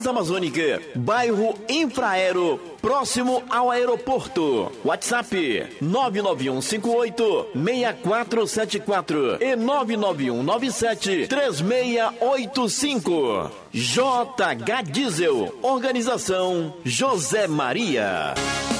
Amazônica, bairro Infraero, próximo ao aeroporto. WhatsApp 99158-6474 e 99197-3685. JH Diesel, Organização José Maria.